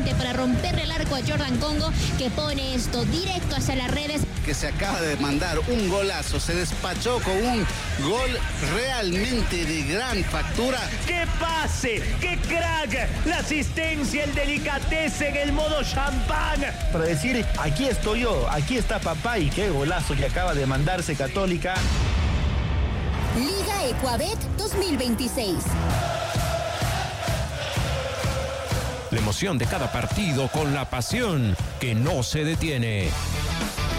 nuevamente para romperle el arco a Jordan Congo, que pone esto directo hacia las redes. Que se acaba de mandar un golazo, se despachó con un gol realmente de gran factura. ¡Qué pase! ¡Qué crack! La asistencia, el delicatese en el modo champán. Para decir, aquí estoy yo, aquí está papá, y qué golazo que acaba de mandarse Católica. Liga Ecuabet 2026. La emoción de cada partido con la pasión que no se detiene.